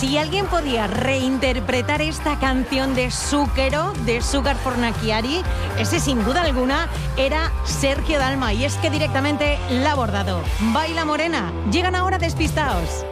Si alguien podía reinterpretar esta canción de Zúquero, de Sugar for Nakiari, ese sin duda alguna era Sergio Dalma. Y es que directamente la ha abordado. Baila Morena. Llegan ahora Despistaos.